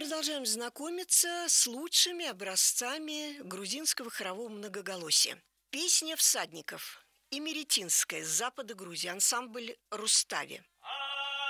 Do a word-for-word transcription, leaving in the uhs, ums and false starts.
Продолжаем знакомиться с лучшими образцами грузинского хорового многоголосия. Песня всадников. Имеретинская, с запада Грузии, ансамбль «Рустави».